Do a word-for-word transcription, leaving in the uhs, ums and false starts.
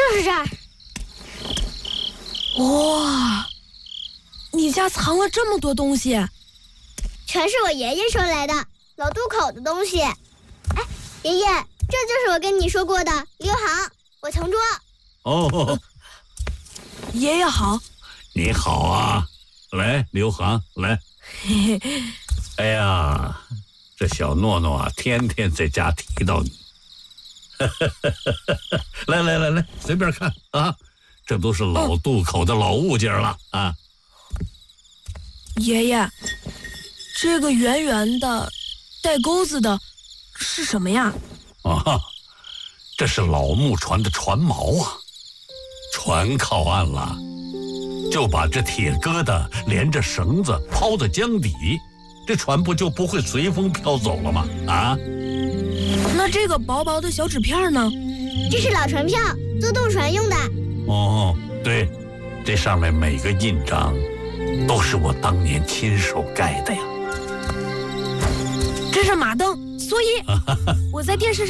就是这儿。 哇，你家藏了这么多东西， 全是我爷爷收来的老渡口的东西。哎，爷爷，这就是我跟你说过的刘航，我同桌。 哦，呃、 爷爷好。 你好啊，来，刘航，来。哎呀，这小诺诺啊，天天在家提到你。来来来来，随便看啊，这都是老渡口的老物件了啊。 爷爷，这个圆圆的、带钩子的是什么呀？ 啊，这是老木船的船锚啊。船靠岸了，就把这铁疙瘩连着绳子抛到江底，这船不就不会随风飘走了吗？啊？ 那这个薄薄的小纸片呢？ 这是老船票，坐渡船用的。 哦，对，这上面每个印章都是我当年亲手盖的呀。 这是马灯，所以我在电视上